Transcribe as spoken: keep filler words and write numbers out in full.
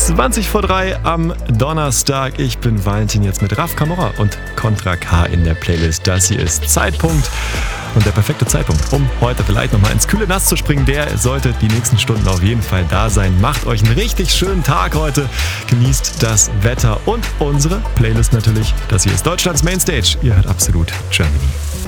zwanzig vor drei am Donnerstag. Ich bin Valentin, jetzt mit Raf Camorra und Contra K in der Playlist. Das hier ist Zeitpunkt und der perfekte Zeitpunkt, um heute vielleicht nochmal ins kühle Nass zu springen. Der sollte die nächsten Stunden auf jeden Fall da sein. Macht euch einen richtig schönen Tag heute. Genießt das Wetter und unsere Playlist natürlich. Das hier ist Deutschlands Mainstage. Ihr hört absolut Germany.